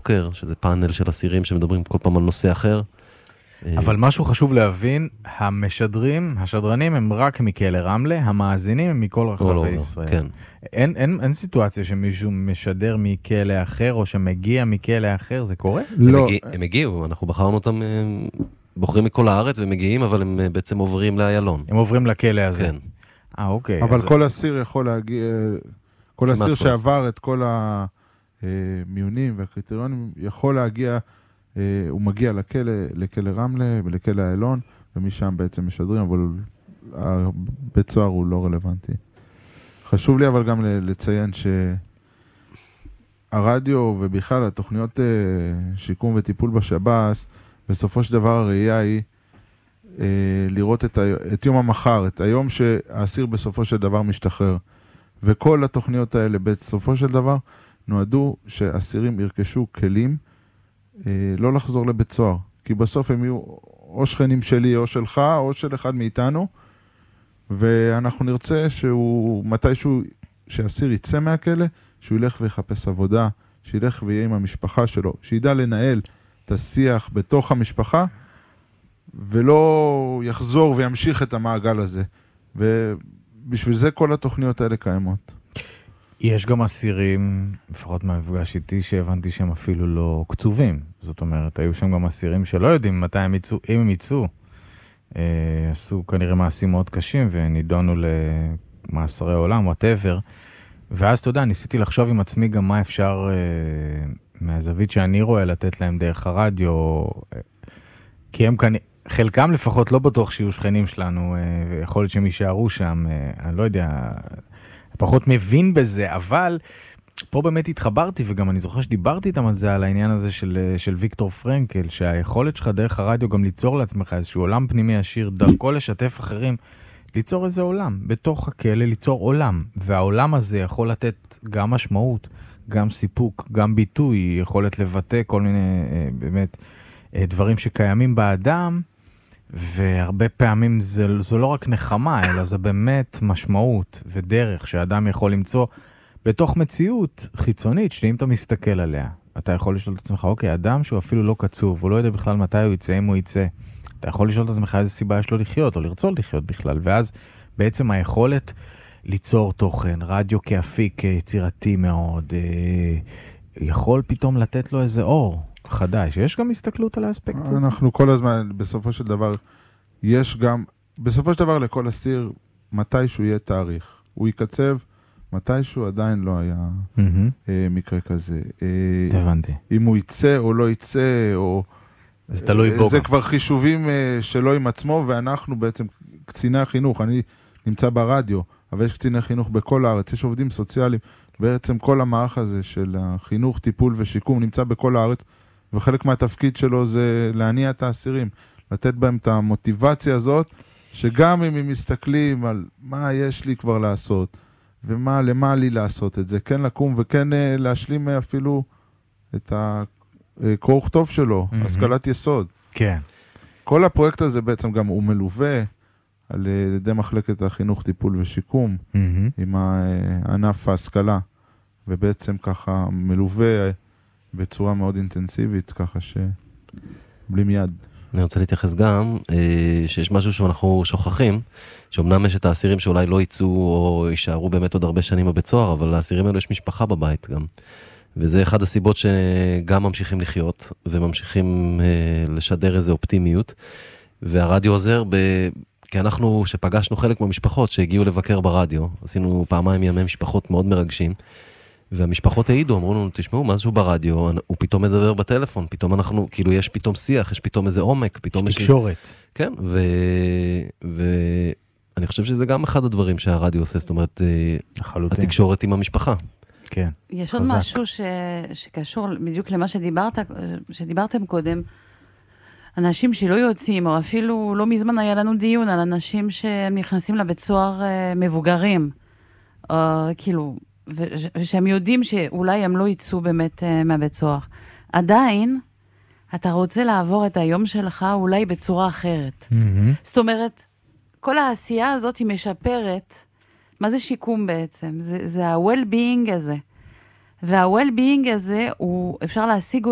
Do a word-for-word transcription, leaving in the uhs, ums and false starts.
בוקר, שזה פאנל של אסירים שמדברים כל פעם על נושא אחר. אבל משהו חשוב להבין, המשדרים, השדרנים הם רק מכלא רמלה, המאזינים הם מכל רחבי ישראל. כן. אין, אין, אין סיטואציה שמישהו משדר מכלא אחר, או שמגיע מכלא אחר, זה קורה? לא. הם, הגיע, הם הגיעו, אנחנו בחרנו אותם, בוחרים מכל הארץ ומגיעים, אבל הם בעצם עוברים לאיילון. הם עוברים לכלא הזה. כן. אה, אוקיי. אבל אז... כל אסיר יכול להגיע, כל אסיר שעבר את כל המיונים והקריטריונים, יכול להגיע, הוא מגיע לכלא, לכלא רמלה ולכלא איילון, ומשם בעצם משדרים, אבל בית סוהר הוא לא רלוונטי. חשוב לי אבל גם לציין שהרדיו ובכלל התוכניות שיקום וטיפול בשב"ס, בסופו של דבר הראייה היא לראות את, ה... את יום המחר, את היום שהאסיר בסופו של דבר משתחרר. וכל התוכניות האלה בסופו של דבר נועדו שאסירים ירכשו כלים לא לחזור לבית סוהר. כי בסוף הם יהיו או שכנים שלי או שלך או של אחד מאיתנו, ואנחנו נרצה שהוא מתישהו, שאסיר יצא מהכלא, שהוא ילך ויחפש עבודה, שילך ויהיה עם המשפחה שלו, שידע לנהל את השיח בתוך המשפחה, ולא יחזור וימשיך את המעגל הזה. ובשביל זה כל התוכניות האלה קיימות. יש גם אסירים, לפחות מהמפגש איתי, שהבנתי שהם אפילו לא קצובים. זאת אומרת, היו שם גם אסירים שלא יודעים מתי הם יצאו, אם הם יצאו. אה, עשו כנראה מעשים מאוד קשים, ונידונו למאסרי עולם, whatever. ואז, אתה יודע, ניסיתי לחשוב עם עצמי גם מה אפשר, אה, מהזווית שאני רואה, לתת להם דרך הרדיו, אה, כי הם כנראה, חלקם לפחות לא בטוח שיהיו שכנים שלנו, ויכול להיות שהם יישארו שם, אני לא יודע, פחות מבין בזה, אבל פה באמת התחברתי, וגם אני זוכר שדיברתי איתם על זה, על העניין הזה של, של ויקטור פרנקל, שהיכולת שלך דרך הרדיו גם ליצור לעצמך איזשהו עולם פנימי עשיר, דרכו לשתף אחרים, ליצור איזה עולם, בתוך הכלא ליצור עולם, והעולם הזה יכול לתת גם משמעות, גם סיפוק, גם ביטוי, יכולת לבטא כל מיני, באמת, דברים שקיימים באדם, והרבה פעמים זה, זו לא רק נחמה, אלא זה באמת משמעות ודרך שהאדם יכול למצוא בתוך מציאות חיצונית, שאם אתה מסתכל עליה, אתה יכול לשאול את עצמך, אוקיי, אדם שהוא אפילו לא קצוב, הוא לא יודע בכלל מתי הוא יצא, אם הוא יצא. אתה יכול לשאול את עצמך איזה סיבה יש לו לחיות, או לרצות לחיות בכלל, ואז בעצם היכולת ליצור תוכן, רדיו כאפיק יצירתי מאוד, אה, יכול פתאום לתת לו איזה אור. חדש. יש גם הסתכלות על האספקט הזה? אנחנו כל הזמן, בסופו של דבר, יש גם, בסופו של דבר לכל אסיר, מתישהו יהיה תאריך. הוא יקצב, מתישהו עדיין לא היה מקרה כזה. הבנתי. אם הוא יצא או לא יצא, או... זה תלוי בו. זה כבר חישובים שלו עם עצמו, ואנחנו בעצם, קציני החינוך, אני נמצא ברדיו, אבל יש קציני חינוך בכל הארץ, יש עובדים סוציאליים, בעצם כל המערך הזה של החינוך, טיפול ושיקום נמצא בכל הארץ, וחלק מהתפקיד שלו זה להניע את האסירים, לתת בהם את המוטיבציה הזאת, שגם אם הם מסתכלים על מה יש לי כבר לעשות, ומה, למה לי לעשות את זה, כן לקום וכן להשלים אפילו את הקרוא וכתוב שלו, mm-hmm. השכלת יסוד. כן. כל הפרויקט הזה בעצם גם הוא מלווה על ידי מחלקת החינוך, טיפול ושיקום, mm-hmm. עם הענף ההשכלה, ובעצם ככה מלווה בצורה מאוד אינטנסיבית, ככה שבלי מיד. אני רוצה להתייחס גם, שיש משהו שאנחנו שוכחים, שאומנם יש את האסירים שאולי לא יצאו או יישארו באמת עוד הרבה שנים בבית סוהר, אבל לאסירים האלו יש משפחה בבית גם. וזה אחד הסיבות שגם ממשיכים לחיות, וממשיכים לשדר איזו אופטימיות, והרדיו עוזר ב... כי אנחנו, שפגשנו חלק מהמשפחות שהגיעו לבקר ברדיו, עשינו פעמיים ימי משפחות מאוד מרגשים, והמשפחות העידו, אמרו לנו, תשמעו, משהו ברדיו, הוא פתאום מדבר בטלפון, פתאום אנחנו, כאילו יש פתאום שיח, יש פתאום איזה עומק, פתאום יש תקשורת. כן, ואני חושב שזה גם אחד הדברים שהרדיו עושה, זאת אומרת, התקשורת עם המשפחה. כן. יש עוד משהו שקשור בדיוק למה שדיברת, שדיברתם קודם, אנשים שלא יוצאים, או אפילו לא מזמן היה לנו דיון על אנשים שנכנסים לבית סוהר מבוגרים, כאילו, ושהם יודעים שאולי הם לא יצאו באמת מהבית סוהר. עדיין, אתה רוצה לעבור את היום שלך אולי בצורה אחרת. Mm-hmm. זאת אומרת, כל העשייה הזאת היא משפרת, מה זה שיקום בעצם? זה, זה ה-well-being הזה. וה-well-being הזה, הוא, אפשר להשיג